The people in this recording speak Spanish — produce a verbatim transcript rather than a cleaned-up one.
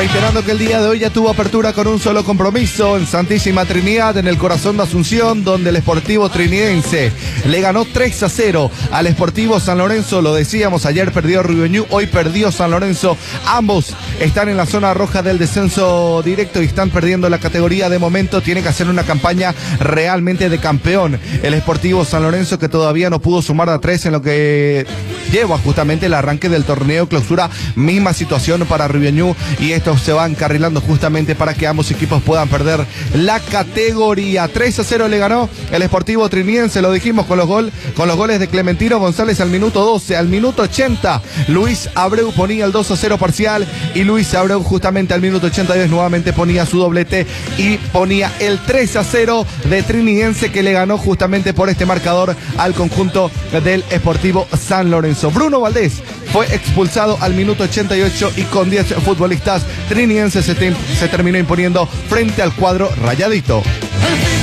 Reiterando que el día de hoy ya tuvo apertura con un solo compromiso en Santísima Trinidad, en el corazón de Asunción, donde el Sportivo Trinidense le ganó tres a cero al Sportivo San Lorenzo. Lo decíamos, ayer perdió Río Ñu, hoy perdió San Lorenzo. Ambos están en la zona roja del descenso directo y están perdiendo la categoría de momento. Tiene que hacer una campaña realmente de campeón el Sportivo San Lorenzo, que todavía no pudo sumar a tres en lo que lleva justamente el arranque del torneo clausura. Misma situación para Río Ñu, y esto se va encarrilando justamente para que ambos equipos puedan perder la categoría. tres a cero le ganó el Sportivo Trinidense, lo dijimos, con los, gol, con los goles de Clementino González al minuto doce, al minuto ochenta Luis Abreu ponía el dos a cero parcial, y Luis Abreu justamente al minuto ochenta y dos nuevamente ponía su doblete y ponía el tres a cero de Trinidense, que le ganó justamente por este marcador al conjunto del Sportivo San Lorenzo. Bruno Valdés fue expulsado al minuto ochenta y ocho y con diez futbolistas Trinidense se, te, se terminó imponiendo frente al cuadro rayadito.